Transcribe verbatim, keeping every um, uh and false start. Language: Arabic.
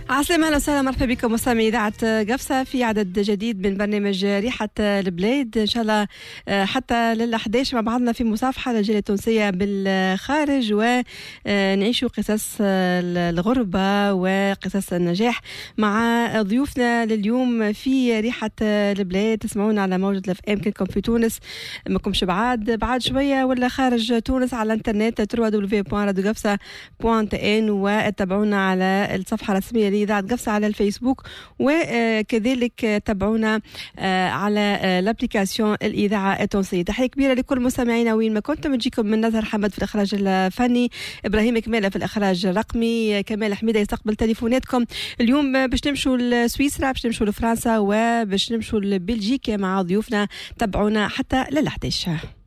عسلامة، أهلا وسهلا، مرحبا بكم مستمعي إذاعة قفصة في عدد جديد من برنامج ريحة البلاد. إن شاء الله حتى للأحداش مع بعضنا في مصافحة للجالية التونسية بالخارج، ونعيش قصص الغربة وقصص النجاح مع ضيوفنا لليوم في ريحة البلاد. تسمعونا على موجة الاف ام كنكم في تونس، ماكمش بعاد بعد شوية ولا خارج تونس على الانترنت دبليو دبليو دبليو دوت راديو قفصة دوت ان، وتابعونا على الصفحة الرسمية لإذاعة قفصة على الفيسبوك، وكذلك تابعونا على الابليكاسيون الإذاعة التونسية. تحية كبيرة لكل مستمعينا وين ما كنتم. نجيكم من نزهر حمد في الإخراج الفني، إبراهيم كمالة في الإخراج الرقمي، كمال حميدة يستقبل تليفوناتكم. اليوم باش نمشوا لسويسرا، باش نمشوا لفرنسا، وباش نمشوا لبلجيكا مع ضيوفنا. تابعونا حتى للحداش.